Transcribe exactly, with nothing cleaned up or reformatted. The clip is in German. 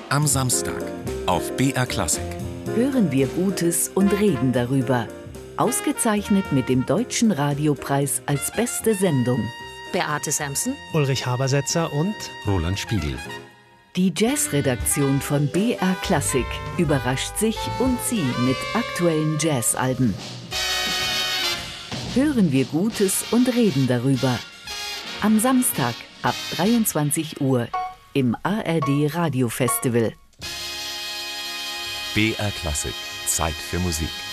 Am Samstag auf B R Klassik. Hören wir Gutes und reden darüber. Ausgezeichnet mit dem Deutschen Radiopreis als beste Sendung. Beate Samson, Ulrich Habersetzer und Roland Spiegel. Die Jazzredaktion von B R Klassik überrascht sich und Sie mit aktuellen Jazzalben. Hören wir Gutes und reden darüber. Am Samstag ab dreiundzwanzig Uhr im A R D Radio Festival. B R Klassik. Zeit für Musik.